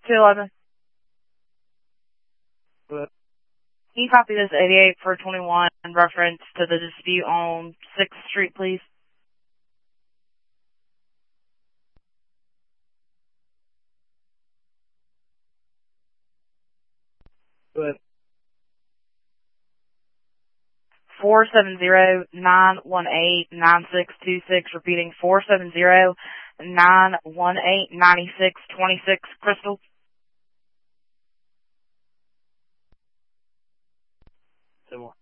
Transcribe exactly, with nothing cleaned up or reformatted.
two eleven. Good. Can you copy this eighty-eight for twenty-one in reference to the dispute on sixth Street, please? Good. four seven zero, nine one eight, nine six two six, repeating four seven zero, nine one eight, nine six two six, Crystal. Two more.